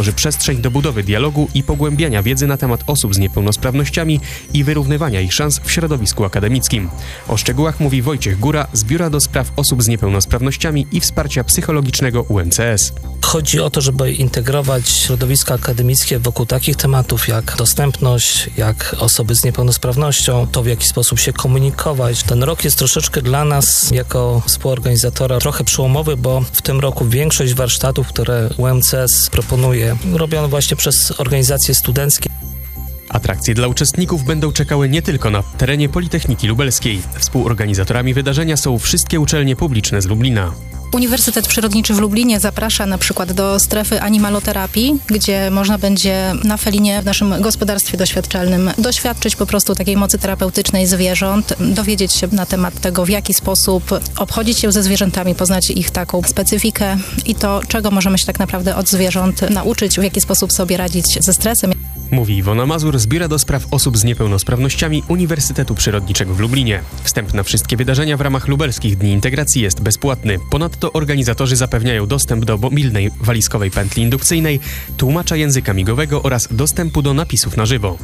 tworzy przestrzeń do budowy dialogu i pogłębiania wiedzy na temat osób z niepełnosprawnościami i wyrównywania ich szans w środowisku akademickim. O szczegółach mówi Wojciech Góra z Biura do Spraw Osób z Niepełnosprawnościami i Wsparcia Psychologicznego UMCS. Chodzi o to, żeby integrować środowisko akademickie wokół takich tematów jak dostępność, jak osoby z niepełnosprawnością, to w jaki sposób się komunikować. Ten rok jest troszeczkę dla nas jako współorganizatora trochę przełomowy, bo w tym roku większość warsztatów, które UMCS proponuje, robiono właśnie przez organizacje studenckie. Atrakcje dla uczestników będą czekały nie tylko na terenie Politechniki Lubelskiej. Współorganizatorami wydarzenia są wszystkie uczelnie publiczne z Lublina. Uniwersytet Przyrodniczy w Lublinie zaprasza na przykład do strefy animaloterapii, gdzie można będzie na Felinie, w naszym gospodarstwie doświadczalnym, doświadczyć po prostu takiej mocy terapeutycznej zwierząt, dowiedzieć się na temat tego, w jaki sposób obchodzić się ze zwierzętami, poznać ich taką specyfikę i to, czego możemy się tak naprawdę od zwierząt nauczyć, w jaki sposób sobie radzić ze stresem. Mówi Iwona Mazur z Biura do Spraw Osób z Niepełnosprawnościami Uniwersytetu Przyrodniczego w Lublinie. Wstęp na wszystkie wydarzenia w ramach Lubelskich Dni Integracji jest bezpłatny. Ponadto organizatorzy zapewniają dostęp do mobilnej walizkowej pętli indukcyjnej, tłumacza języka migowego oraz dostępu do napisów na żywo.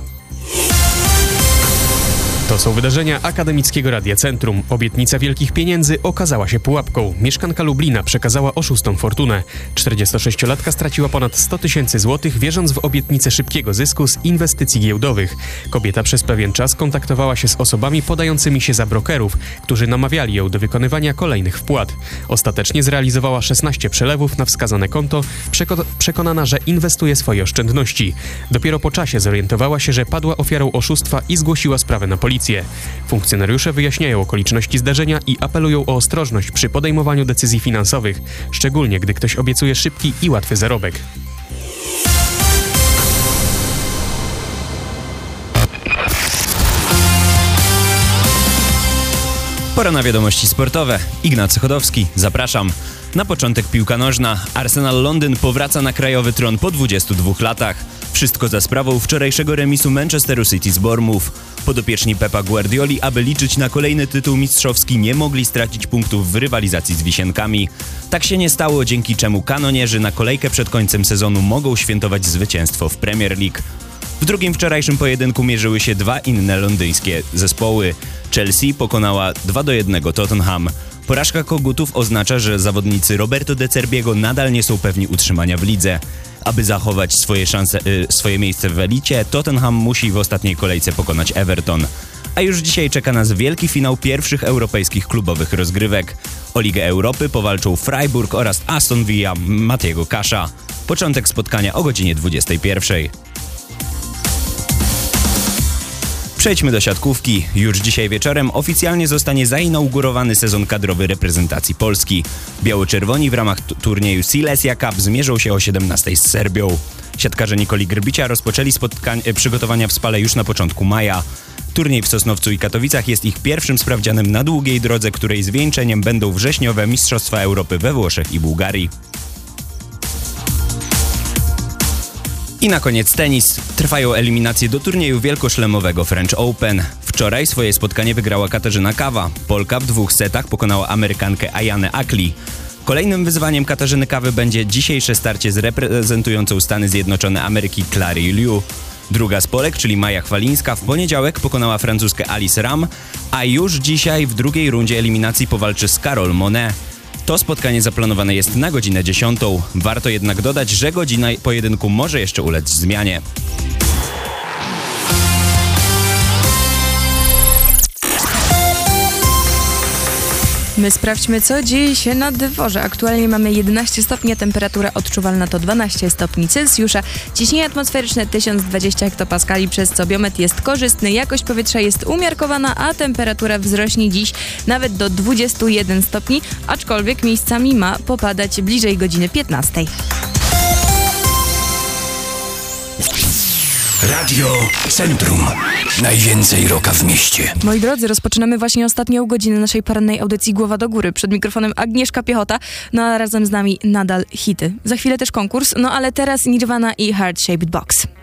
To są wydarzenia Akademickiego Radia Centrum. Obietnica wielkich pieniędzy okazała się pułapką. Mieszkanka Lublina przekazała oszustom fortunę. 46-latka straciła ponad 100 000 złotych, wierząc w obietnicę szybkiego zysku z inwestycji giełdowych. Kobieta przez pewien czas kontaktowała się z osobami podającymi się za brokerów, którzy namawiali ją do wykonywania kolejnych wpłat. Ostatecznie zrealizowała 16 przelewów na wskazane konto, przekonana, że inwestuje swoje oszczędności. Dopiero po czasie zorientowała się, że padła ofiarą oszustwa i zgłosiła sprawę na policję. Funkcjonariusze wyjaśniają okoliczności zdarzenia i apelują o ostrożność przy podejmowaniu decyzji finansowych, szczególnie gdy ktoś obiecuje szybki i łatwy zarobek. Pora na wiadomości sportowe. Ignacy Chodowski, zapraszam. Na początek piłka nożna. Arsenal Londyn powraca na krajowy tron po 22 latach. Wszystko za sprawą wczorajszego remisu Manchesteru City z Bournemouth. Podopieczni Pepa Guardioli, aby liczyć na kolejny tytuł mistrzowski, nie mogli stracić punktów w rywalizacji z Wisienkami. Tak się nie stało, dzięki czemu kanonierzy na kolejkę przed końcem sezonu mogą świętować zwycięstwo w Premier League. W drugim wczorajszym pojedynku mierzyły się dwa inne londyńskie zespoły. Chelsea pokonała 2-1 Tottenham. Porażka Kogutów oznacza, że zawodnicy Roberto De Zerbiego nadal nie są pewni utrzymania w lidze. Aby zachować swoje miejsce w elicie, Tottenham musi w ostatniej kolejce pokonać Everton. A już dzisiaj czeka nas wielki finał pierwszych europejskich klubowych rozgrywek. O Ligę Europy powalczą Freiburg oraz Aston Villa Matiego Kasza. Początek spotkania o godzinie 21. Przejdźmy do siatkówki. Już dzisiaj wieczorem oficjalnie zostanie zainaugurowany sezon kadrowy reprezentacji Polski. Biało-czerwoni w ramach turnieju Silesia Cup zmierzą się o 17 z Serbią. Siatkarze Nikoli Grbicia rozpoczęli przygotowania w Spale już na początku maja. Turniej w Sosnowcu i Katowicach jest ich pierwszym sprawdzianem na długiej drodze, której zwieńczeniem będą wrześniowe Mistrzostwa Europy we Włoszech i Bułgarii. I na koniec tenis. Trwają eliminacje do turnieju wielkoszlemowego French Open. Wczoraj swoje spotkanie wygrała Katarzyna Kawa. Polka w 2 setach pokonała Amerykankę Ayanę Akli. Kolejnym wyzwaniem Katarzyny Kawy będzie dzisiejsze starcie z reprezentującą Stany Zjednoczone Ameryki Clary Liu. Druga z Polek, czyli Maja Chwalińska, w poniedziałek pokonała francuskę Alice Ram, a już dzisiaj w drugiej rundzie eliminacji powalczy z Carole Monet. To spotkanie zaplanowane jest na godzinę 10. Warto jednak dodać, że godzina pojedynku może jeszcze ulec zmianie. My sprawdźmy, co dzieje się na dworze. Aktualnie mamy 11 stopni, a temperatura odczuwalna to 12 stopni Celsjusza. Ciśnienie atmosferyczne 1020 hektopaskali, przez co biometr jest korzystny, jakość powietrza jest umiarkowana, a temperatura wzrośnie dziś nawet do 21 stopni, aczkolwiek miejscami ma popadać bliżej godziny 15. Radio Centrum. Najwięcej rocka w mieście. Moi drodzy, rozpoczynamy właśnie ostatnią godzinę naszej porannej audycji Głowa do Góry. Przed mikrofonem Agnieszka Piechota, no a razem z nami nadal hity. Za chwilę też konkurs, no ale teraz Nirvana i Heart Shaped Box.